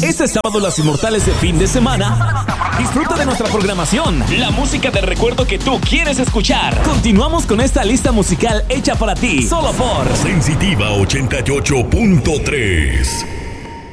Este sábado Las Inmortales de fin de semana. Disfruta de nuestra programación, la música de recuerdo que tú quieres escuchar. Continuamos con esta lista musical hecha para ti, solo por Sensitiva 88.3.